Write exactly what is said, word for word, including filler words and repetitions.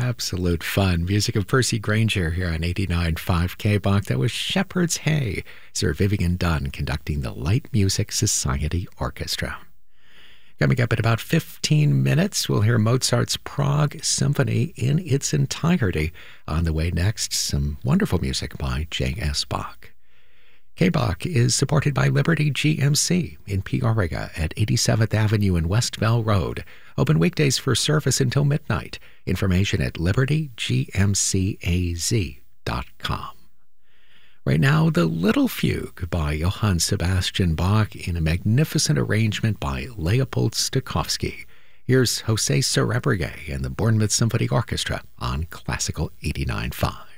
absolute fun. Music of Percy Granger here on eighty-nine point five K B O C. That was Shepherd's Hay, Sir Vivian Dunn conducting the Light Music Society Orchestra. Coming up in about fifteen minutes, we'll hear Mozart's Prague Symphony in its entirety. On the way next, some wonderful music by J S. Bach. K B O C is supported by Liberty G M C in Peoria at eighty-seventh Avenue and West Bell Road. Open weekdays for service until midnight. Information at liberty g m c a z dot com. Right now, The Little Fugue by Johann Sebastian Bach in a magnificent arrangement by Leopold Stokowski. Here's Jose Cerebrier and the Bournemouth Symphony Orchestra on Classical eighty-nine point five.